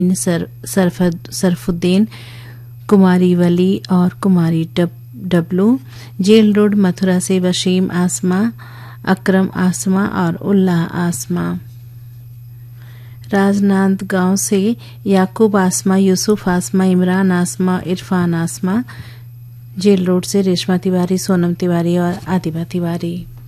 सरफुद्दीन, कुमारी वली और कुमारी डब्लू। जेल रोड मथुरा से वसीम आसमा, अकरम आसमा और उल्लाह आसमा। राजनांदगांव से याकूब आसमा, यूसुफ आसमा, इमरान आसमा, इरफान आसमा। जेल रोड से रेशमा तिवारी, सोनम तिवारी और आदिबा तिवारी।